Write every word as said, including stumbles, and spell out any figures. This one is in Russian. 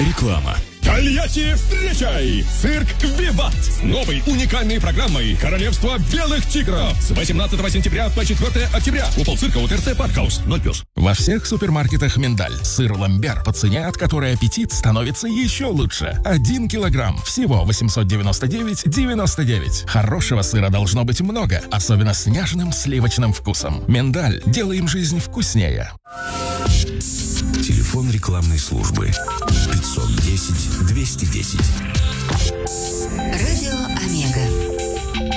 Реклама. Тольятти, встречай! Цирк «Виват» с новой уникальной программой «Королевство белых тигров» с восемнадцатого сентября по четвёртое октября. Купол цирка у ТРЦ «Паркхаус». Ноль плюс. Во всех супермаркетах «Миндаль». Сыр «Ламбер» по цене, от которой аппетит становится еще лучше. Один килограмм. Всего восемьсот девяносто девять девяносто девять. Хорошего сыра должно быть много, особенно с нежным сливочным вкусом. «Миндаль». Делаем жизнь вкуснее. Телефон рекламной службы пятьсот десять двести десять. Радио Омега.